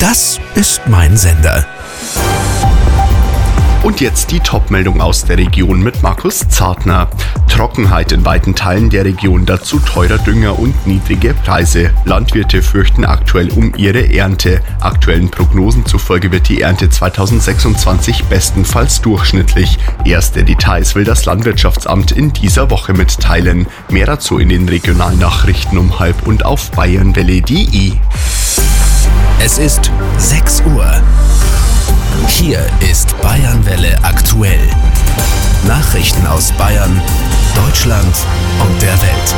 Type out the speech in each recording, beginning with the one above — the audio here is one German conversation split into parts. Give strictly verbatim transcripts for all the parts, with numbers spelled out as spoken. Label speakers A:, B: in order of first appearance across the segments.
A: Das ist mein Sender.
B: Und jetzt die Top-Meldung aus der Region mit Markus Zartner. Trockenheit in weiten Teilen der Region, dazu teurer Dünger und niedrige Preise. Landwirte fürchten aktuell um ihre Ernte. Aktuellen Prognosen zufolge wird die Ernte zweitausendsechsundzwanzig bestenfalls durchschnittlich. Erste Details will das Landwirtschaftsamt in dieser Woche mitteilen. Mehr dazu in den Regionalnachrichten um halb und auf bayernwelle punkt de.
A: Es ist sechs Uhr. Hier ist Bayernwelle aktuell. Nachrichten aus Bayern, Deutschland und der Welt.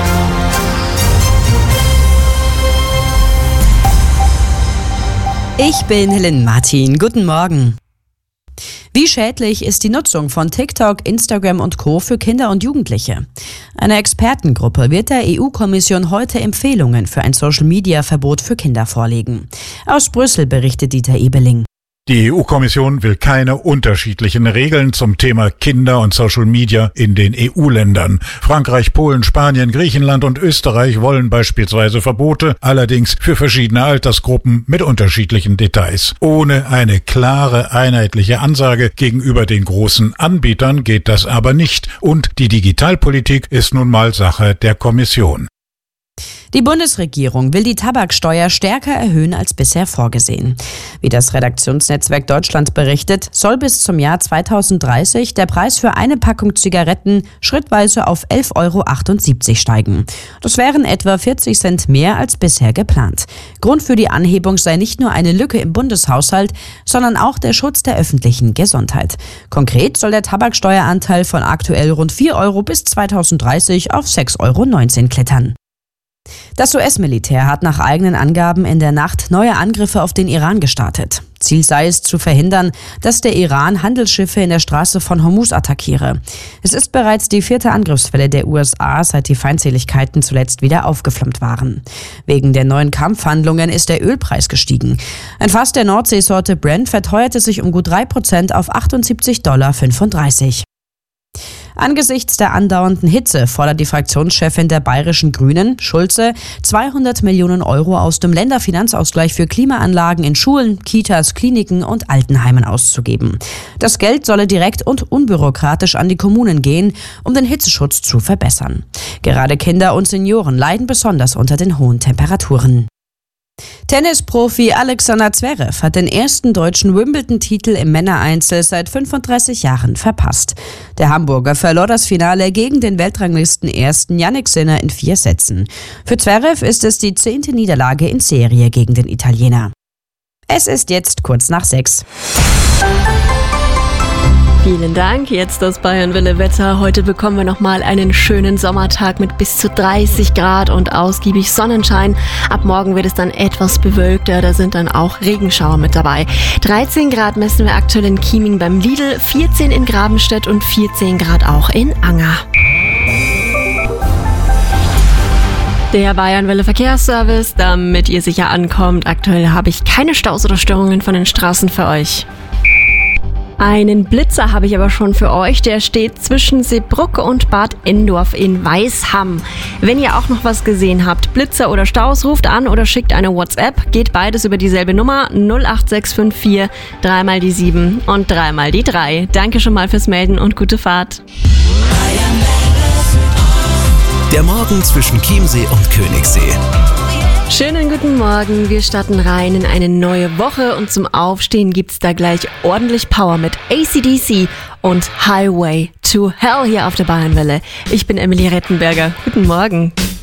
C: Ich bin Helen Martin. Guten Morgen. Wie schädlich ist die Nutzung von TikTok, Instagram und Co. für Kinder und Jugendliche? Eine Expertengruppe wird der E U-Kommission heute Empfehlungen für ein Social-Media-Verbot für Kinder vorlegen. Aus Brüssel berichtet Dieter Ebeling.
D: Die E U-Kommission will keine unterschiedlichen Regeln zum Thema Kinder und Social Media in den E U-Ländern. Frankreich, Polen, Spanien, Griechenland und Österreich wollen beispielsweise Verbote, allerdings für verschiedene Altersgruppen mit unterschiedlichen Details. Ohne eine klare, einheitliche Ansage gegenüber den großen Anbietern geht das aber nicht. Und die Digitalpolitik ist nun mal Sache der Kommission.
C: Die Bundesregierung will die Tabaksteuer stärker erhöhen als bisher vorgesehen. Wie das Redaktionsnetzwerk Deutschland berichtet, soll bis zum Jahr zweitausenddreißig der Preis für eine Packung Zigaretten schrittweise auf elf Euro achtundsiebzig steigen. Das wären etwa vierzig Cent mehr als bisher geplant. Grund für die Anhebung sei nicht nur eine Lücke im Bundeshaushalt, sondern auch der Schutz der öffentlichen Gesundheit. Konkret soll der Tabaksteueranteil von aktuell rund vier Euro bis zweitausenddreißig auf sechs Euro neunzehn klettern. Das U S-Militär hat nach eigenen Angaben in der Nacht neue Angriffe auf den Iran gestartet. Ziel sei es, zu verhindern, dass der Iran Handelsschiffe in der Straße von Hormuz attackiere. Es ist bereits die vierte Angriffswelle der U S A, seit die Feindseligkeiten zuletzt wieder aufgeflammt waren. Wegen der neuen Kampfhandlungen ist der Ölpreis gestiegen. Ein Fass der Nordseesorte Brent verteuerte sich um gut drei Prozent auf achtundsiebzig Komma fünfunddreißig Dollar. Angesichts der andauernden Hitze fordert die Fraktionschefin der bayerischen Grünen, Schulze, zweihundert Millionen Euro aus dem Länderfinanzausgleich für Klimaanlagen in Schulen, Kitas, Kliniken und Altenheimen auszugeben. Das Geld solle direkt und unbürokratisch an die Kommunen gehen, um den Hitzeschutz zu verbessern. Gerade Kinder und Senioren leiden besonders unter den hohen Temperaturen. Tennisprofi Alexander Zverev hat den ersten deutschen Wimbledon-Titel im Männereinzel seit fünfunddreißig Jahren verpasst. Der Hamburger verlor das Finale gegen den Weltranglisten-Ersten Jannik Sinner in vier Sätzen. Für Zverev ist es die zehnte Niederlage in Serie gegen den Italiener. Es ist jetzt kurz nach sechs.
E: Vielen Dank. Jetzt das Bayernwelle Wetter. Heute bekommen wir nochmal einen schönen Sommertag mit bis zu dreißig Grad und ausgiebig Sonnenschein. Ab morgen wird es dann etwas bewölkter. Da sind dann auch Regenschauer mit dabei. dreizehn Grad messen wir aktuell in Chieming beim Lidl, vierzehn in Grabenstedt und vierzehn Grad auch in Anger. Der Bayernwelle Verkehrsservice, damit ihr sicher ankommt. Aktuell habe ich keine Staus oder Störungen von den Straßen für euch. Einen Blitzer habe ich aber schon für euch, der steht zwischen Seebrugge und Bad Endorf in Weisham. Wenn ihr auch noch was gesehen habt, Blitzer oder Staus, ruft an oder schickt eine WhatsApp, geht beides über dieselbe Nummer null acht sechs fünf vier, dreimal die sieben und dreimal die drei. Danke schon mal fürs Melden und gute Fahrt.
A: Der Morgen zwischen Chiemsee und Königssee.
E: Schönen guten Morgen, wir starten rein in eine neue Woche und zum Aufstehen gibt's da gleich ordentlich Power mit A C D C und Highway to Hell hier auf der Bayernwelle. Ich bin Emily Rettenberger, guten Morgen.